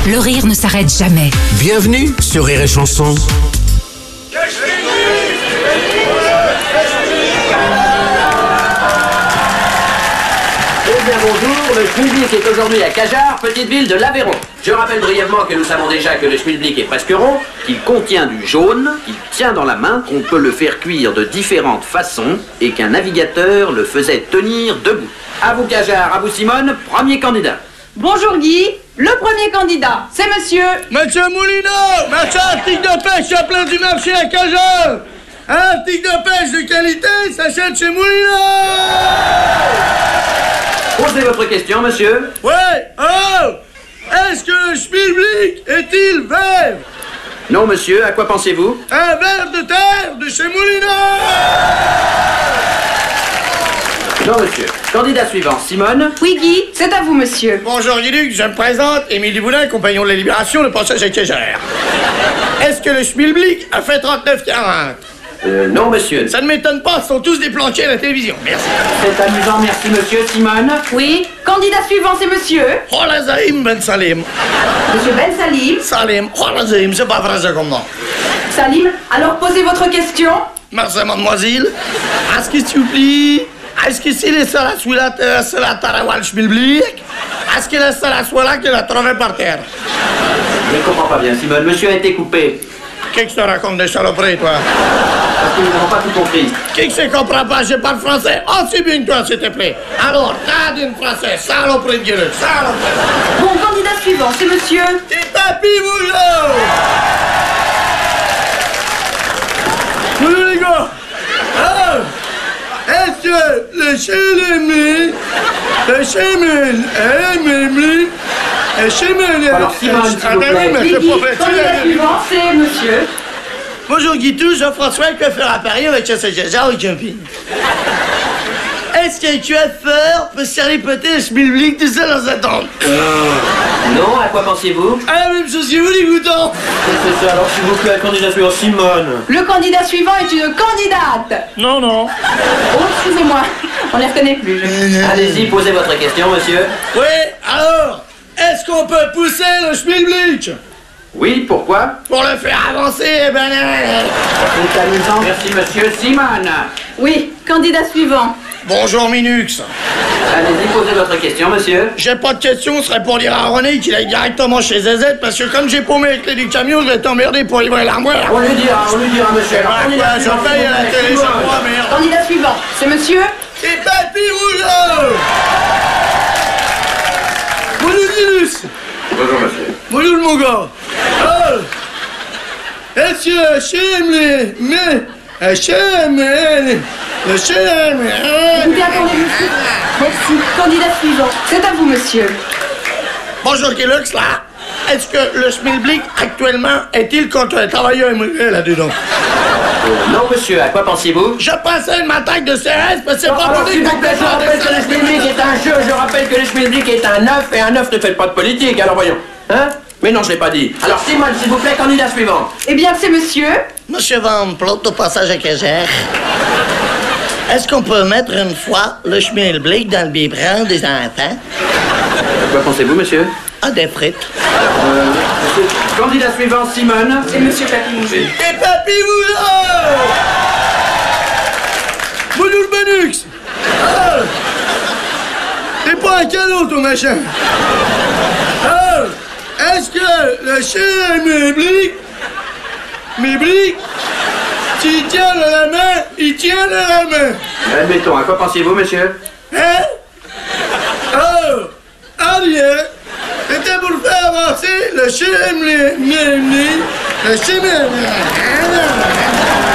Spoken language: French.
Le rire ne s'arrête jamais. Bienvenue sur Rire et Chanson. Eh bien bonjour, le Schmilblick est aujourd'hui à Cajarc, petite ville de l'Aveyron. Je rappelle brièvement que nous savons déjà que le Schmilblick est presque rond, qu'il contient du jaune, qu'il tient dans la main, qu'on peut le faire cuire de différentes façons et qu'un navigateur le faisait tenir debout. À vous Cajarc, à vous Simone, premier candidat. Bonjour Guy, le premier candidat, c'est monsieur... Monsieur Moulineau, marchand article de pêche à plein du marché à Cajarc. Un article de pêche de qualité s'achète chez Moulineau. Posez votre question, monsieur. Ouais, oh, est-ce que le Schmilblick est-il vert? Non, monsieur, à quoi pensez-vous? Un ver de terre de chez Moulineau. Non, monsieur. Candidat suivant, Simone. Oui Guy, c'est à vous monsieur. Bonjour Guy-Luc, je me présente, Émile Duboulin, compagnon de la Libération, le passage à Cajarc. Est-ce que le Schmilblick a fait 39,40? Non, monsieur. Ça ne m'étonne pas, ils sont tous déplanqués à la télévision, merci. C'est amusant, merci, monsieur. Simone. Oui, candidat suivant c'est monsieur... Kholazaïm Ben Salim. Monsieur Ben Salim. Salim, Kholazaïm, c'est pas français comme nom. Salim, alors posez votre question. Merci, mademoiselle. Est-ce que s'il vous plaît, est-ce que c'est le seul à la Tarawal Schmilblick? Est-ce que le seul à celui-là qui l'a trouvé par terre? Je ne comprends pas bien, Simone. Monsieur a été coupé. Qu'est-ce que tu racontes des saloperies, toi? Parce que nous n'avons pas tout compris. Qui que c'est comprend pas? Je parle français. Oh, c'est bien que toi, s'il te plaît. Alors, t'as d'une français, saloperie de gueule, saloperie. Bon, candidat suivant, c'est monsieur... T'es papy Boulot! Bonjour les gars! Alors, est-ce que le CLM, le CML, Alors, Simone, s'il vous plaît. Oui Guy, candidat suivant c'est monsieur... Bonjour Guitou, Jean-François, coiffeur à Paris avec Cassagéjar et Jumping. Est-ce qu'un coiffeur peut serlipoter le Schmilblick tout seul dans sa tente? Non, à quoi pensiez-vous? Ah, la même chose que vous, les goutons! C'est ça, alors s'il vous plaît, candidat suivant, Simone. Le candidat suivant est une candidate. Non. Oh, excusez-moi, on les reconnaît plus. Allez-y, posez votre question, monsieur. Oui, alors, est-ce qu'on peut pousser le Schmilblick? Oui, pourquoi? Pour le faire avancer, C'est amusant, merci, monsieur. Simone. Oui, candidat suivant. Bonjour Minux. Allez-y, posez votre question, monsieur. J'ai pas de question, ce serait pour dire à René qu'il aille directement chez ZZ, parce que comme j'ai paumé les clés du camion, je vais t'emmerder pour livrer l'armoire. On lui dira, monsieur. Alors, Ouais, candidat je suivant, paye s'il à vous la plaît, télé Simone. chaque mois, merde. Candidat suivant, c'est monsieur... C'est Papy Rougeau. Bonjour Linus. Bonjour, monsieur. Bonjour mon gars. Est-ce que Écoutez, attendez monsieur. Merci. Candidat suivant, c'est à vous monsieur. Bonjour Guilux, là. Est-ce que le Schmilblick actuellement est-il contre les travailleurs immigrés là-dedans? Non, monsieur, à quoi pensiez-vous? Je pensais une attaque de CRS, mais c'est pas Alors, pour s'il vous plaît, je rappelle que le Schmilblick est un jeu, je rappelle que le Schmilblick est un œuf, et un œuf ne fait pas de politique, alors voyons. Hein? Mais non, je l'ai pas dit. Alors, Simone, s'il vous plaît, candidat suivant. Eh bien, c'est monsieur... Monsieur Van Plot, au passage à Cajarc. Est-ce qu'on peut mettre une fois le Schmilblick dans le biberon des enfants? À quoi pensez-vous, monsieur? Ah, des frites. Monsieur, candidat suivant, Simone. C'est monsieur Papy. Et Papy Boulot! Bonjour Benux! T'es pas un cadeau, ton machin! Est-ce que le Schmilblick, tu tiens de la main, il tient de la main? Admettons, à quoi pensiez-vous, monsieur? Hein? Bien! C'était pour faire avancer le Schmilblick.